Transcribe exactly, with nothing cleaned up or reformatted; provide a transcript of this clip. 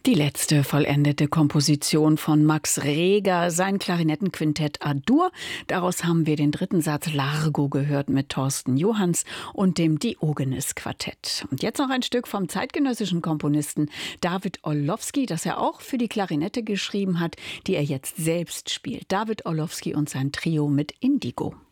Die letzte vollendete Komposition von Max Reger, sein Klarinettenquintett A-Dur. Daraus haben wir den dritten Satz Largo gehört mit Thorsten Johanns und dem Diogenes-Quartett. Und jetzt noch ein Stück vom zeitgenössischen Komponisten David Orlowski, das er auch für die Klarinette geschrieben hat, die er jetzt selbst spielt. David Orlowski und sein Trio mit Indigo.